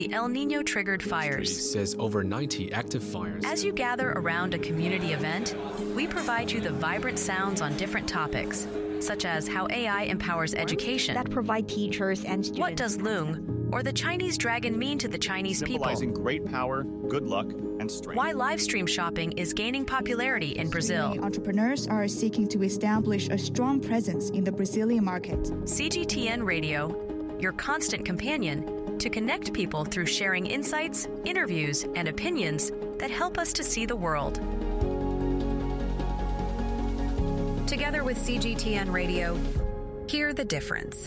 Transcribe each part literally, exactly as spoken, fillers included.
The El Nino triggered fires. Says over ninety active fires. As you gather around a community event, we provide you the vibrant sounds on different topics, such as how A I empowers education, that provide teachers and students. What does Lung or the Chinese dragon mean to the Chinese Symbolizing people? great power, good luck, and strength. Why live stream shopping is gaining popularity in Brazil. Many entrepreneurs are seeking to establish a strong presence in the Brazilian market. C G T N Radio, your constant companion to connect people through sharing insights, interviews, and opinions that help us to see the world. Together with C G T N Radio, hear the difference.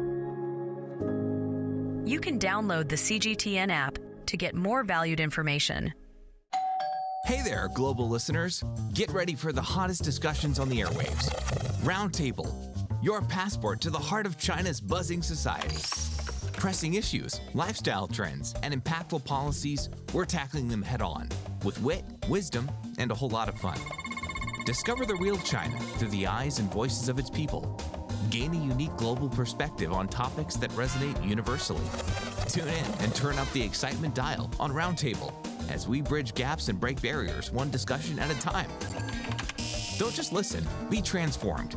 You can download the C G T N app to get more valued information. Hey there, global listeners. Get ready for the hottest discussions on the airwaves. Roundtable, your passport to the heart of China's buzzing society. Pressing issues, lifestyle trends, and impactful policies, we're tackling them head on with wit, wisdom, and a whole lot of fun. Discover the real China through the eyes and voices of its people. Gain a unique global perspective on topics that resonate universally. Tune in and turn up the excitement dial on Roundtable as we bridge gaps and break barriers one discussion at a time. Don't just listen, be transformed.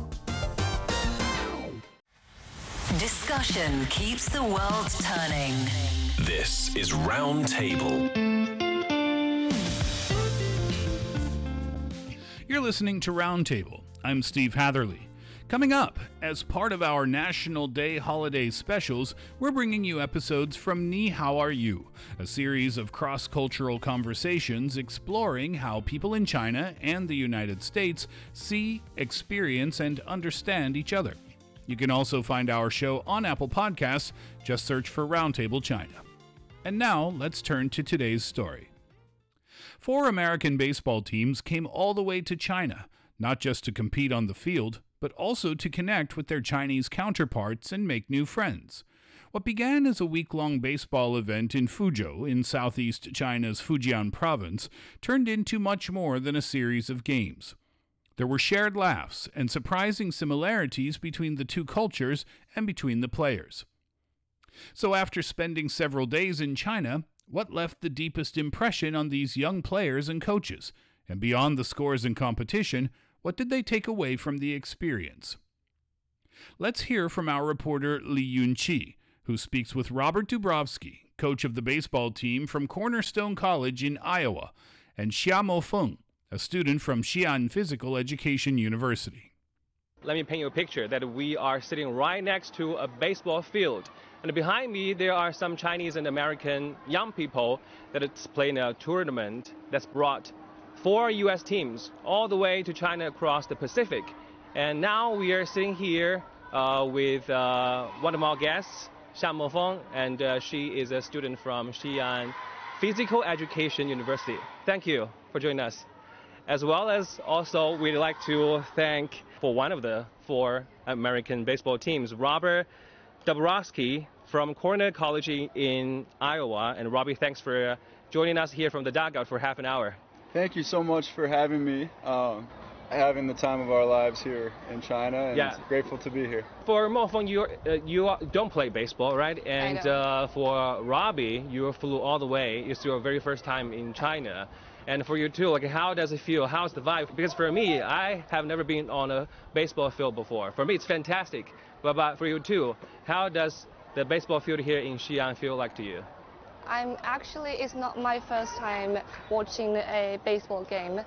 Discussion keeps the world turning. This is Roundtable. You're listening to Roundtable. I'm Steve Hatherley. Coming up, as part of our National Day holiday specials, we're bringing you episodes from Ni How Are You, a series of cross-cultural conversations exploring how people in China and the United States see, experience, and understand each other. You can also find our show on Apple Podcasts. Just search for Roundtable China. And now, let's turn to today's story. Four American baseball teams came all the way to China, not just to compete on the field, but also to connect with their Chinese counterparts and make new friends. What began as a week-long baseball event in Fuzhou in southeast China's Fujian province turned into much more than a series of games. There were shared laughs and surprising similarities between the two cultures and between the players. So after spending several days in China, what left the deepest impression on these young players and coaches? And beyond the scores and competition, what did they take away from the experience? Let's hear from our reporter Li Yunqi, who speaks with Robert Dubrovsky, coach of the baseball team from Cornerstone College in Iowa, and Xia Mofeng, a student from Xi'an Physical Education University. Let me paint you a picture that we are sitting right next to a baseball field. And behind me, there are some Chinese and American young people that are playing a tournament that's brought four U S teams all the way to China across the Pacific. And now we are sitting here uh, with uh, one of our guests, Xia Mofeng, and uh, she is a student from Xi'an Physical Education University. Thank you for joining us. As well as also, we'd like to thank for one of the four American baseball teams, Robert Dabrowski from Cornell College in Iowa. And Robbie, thanks for joining us here from the dugout for half an hour. Thank you so much for having me, um, having the time of our lives here in China, and yeah. grateful to be here. For Mofeng, you uh, you don't play baseball, right? And uh, for Robbie, you flew all the way. It's your very first time in China. And for you too, like, how does it feel? How's the vibe? Because for me, I have never been on a baseball field before. For me, it's fantastic. But, but for you too, how does the baseball field here in Xi'an feel like to you? I'm actually, it's not my first time watching a baseball game.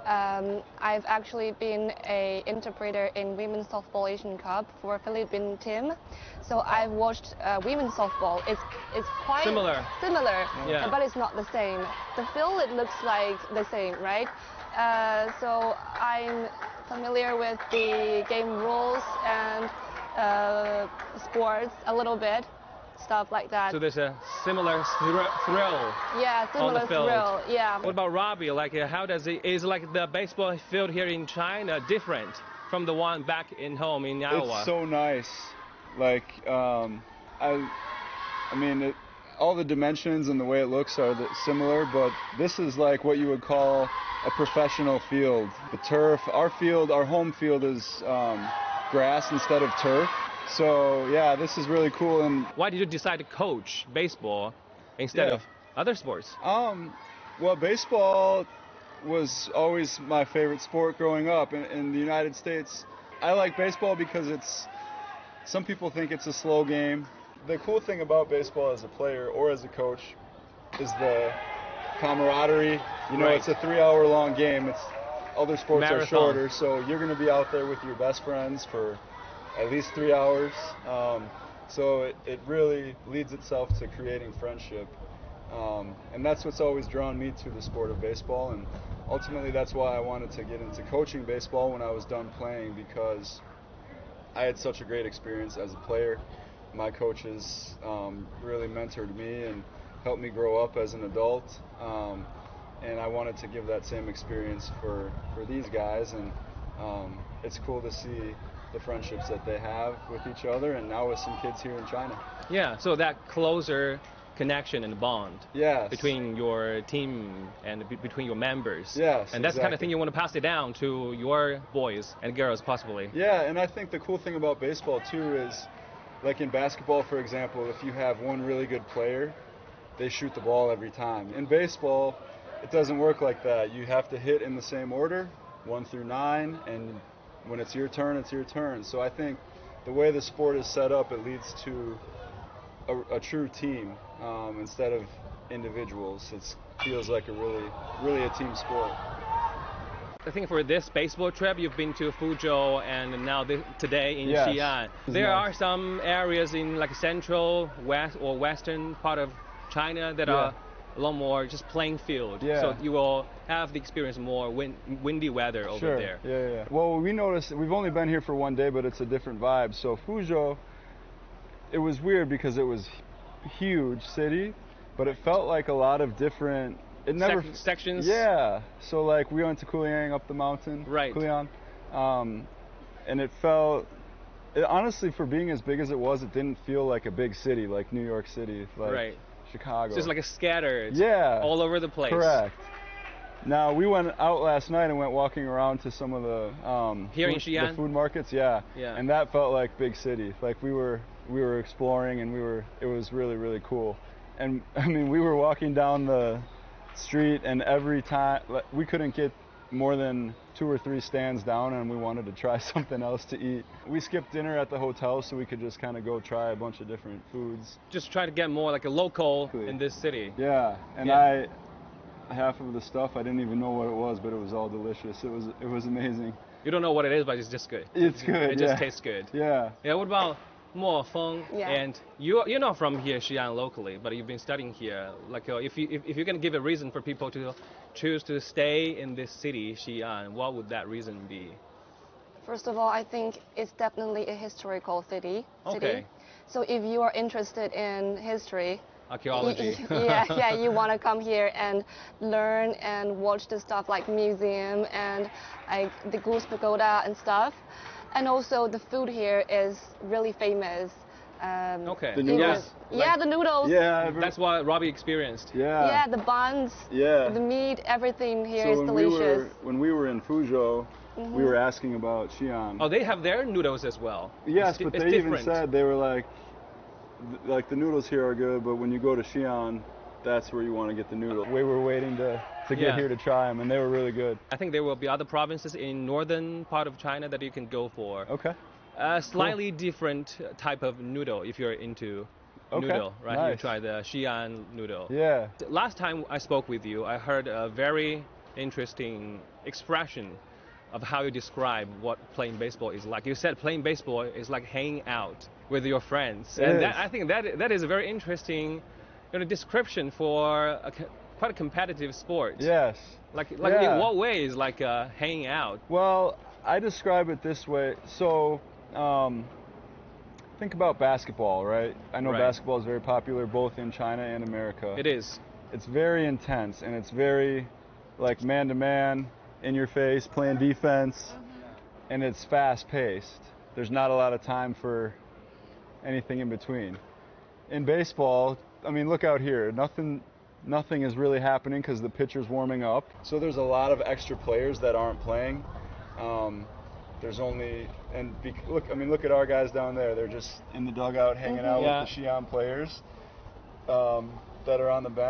Um, I've actually been a interpreter in Women's Softball Asian Cup for Philippine team. So I've watched uh, women's softball. It's it's quite similar, similar, yeah. but it's not the same. The field, it looks like the same, right? Uh, so I'm familiar with the game rules and uh, sports a little bit. Stuff like that. So there's a similar thr- thrill. Yeah, similar on the field. thrill. Yeah. What about Robbie? Like, uh, how does it is like the baseball field here in China different from the one back in home in Iowa? It's so nice. Like, um, I, I mean, it, all the dimensions and the way it looks are the, similar, but this is like what you would call a professional field. The turf, our field, our home field is um, grass instead of turf. So yeah, this is really cool. And why did you decide to coach baseball instead Yeah. of other sports? Um, well, baseball was always my favorite sport growing up in, in the United States. I like baseball because it's, some people think it's a slow game. The cool thing about baseball as a player or as a coach is the camaraderie. You know, Right. it's a three-hour long game. It's other sports Marathon. are shorter, so you're going to be out there with your best friends for at least three hours. Um, so it, it really leads itself to creating friendship. Um, and that's what's always drawn me to the sport of baseball, and ultimately that's why I wanted to get into coaching baseball when I was done playing, because I had such a great experience as a player. My coaches um, really mentored me and helped me grow up as an adult, um, and I wanted to give that same experience for, for these guys, and um, it's cool to see the friendships that they have with each other, and now with some kids here in China. Yeah, so that closer connection and bond Yes. between your team and be- between your members. Yes, And that's the kind of exactly. thing you want to pass it down to your boys and girls, possibly. Yeah, and I think the cool thing about baseball too is, like in basketball, for example, if you have one really good player, they shoot the ball every time. In baseball, it doesn't work like that. You have to hit in the same order, one through nine, and when it's your turn, it's your turn. So I think the way the sport is set up, it leads to a, a true team um, instead of individuals. It feels like a really, really a team sport. I think for this baseball trip, you've been to Fuzhou and now this, today in Yes. Xi'an. It's There nice. are some areas in like central, west, or western part of China that Yeah. are a lot more just plain field. Yeah. So you will have the experience more wind, windy weather over Sure. there. Yeah, yeah. Well, we noticed we've only been here for one day, but it's a different vibe. So Fuzhou, it was weird because it was huge city, but it felt like a lot of different. It never Sec- sections? Yeah. So like we went to Kuliang up the mountain. Right. Kuliang, um, and it felt. It, honestly, for being as big as it was, it didn't feel like a big city like New York City, like Right. Chicago. Just like a scattered, Yeah. all over the place. Correct. Now we went out last night and went walking around to some of the um, Here in food, Xi'an? the food markets. Yeah. Yeah. And that felt like big city. Like we were we were exploring and we were it was really really cool. And I mean we were walking down the street and every time like, we couldn't get more than two or three stands down and we wanted to try something else to eat. We skipped dinner at the hotel so we could just kind of go try a bunch of different foods. Just try to get more like a local in this city. Yeah, and Yeah. I, half of the stuff I didn't even know what it was, but it was all delicious. It was it was amazing. You don't know what it is, but it's just good. It's good. It yeah. just tastes good. Yeah. Yeah. What about Mo Feng? Yeah. And you you're not from here, Xi'an, locally, but you've been studying here. Like, uh, if you if, if you can give a reason for people to choose to stay in this city, Xi'an, what would that reason be? First of all, I think it's definitely a historical city. city. Okay. So if you are interested in history, Archaeology. yeah, yeah, you want to come here and learn and watch the stuff like museum and like the Goose Pagoda and stuff. And also the food here is really famous. Um, Okay. The it noodles? is- yeah, the noodles. Yeah. That's what Robbie experienced. Yeah. Yeah, the buns, Yeah. the meat, everything here so is when delicious. we were when we were in Fuzhou, we Mhm. were asking about Xi'an. Oh, they have their noodles as well. Yes, It's, but it's they even different. said they were like, th- like the noodles here are good, but when you go to Xi'an, that's where you want to get the noodle. We were waiting to to get Yeah. here to try them, and they were really good. I think there will be other provinces in northern part of China that you can go for. Okay. A slightly different type of noodle if you're into Okay, noodle, right? You nice. try the Xi'an noodle. Yeah. Last time I spoke with you, I heard a very interesting expression of how you describe what playing baseball is like. You said playing baseball is like hanging out with your friends, It and is. that, I think that that is a very interesting, you know, description for a, co- quite a competitive sport. Yes. Like, like Yeah. in what way is like uh, hanging out? Well, I describe it this way. So, um, think about basketball, right? I know Right. basketball is very popular both in China and America. It is. It's very intense and it's very like man to man, in your face, playing defense, and it's fast paced. There's not a lot of time for anything in between. In baseball, I mean, look out here. Nothing nothing is really happening because the pitcher's warming up. So there's a lot of extra players that aren't playing. Um, there's only and be, look. I mean, look at our guys down there. They're just in the dugout hanging Mhm. out Yeah. with the Xi'an players. Um, that are on the bench.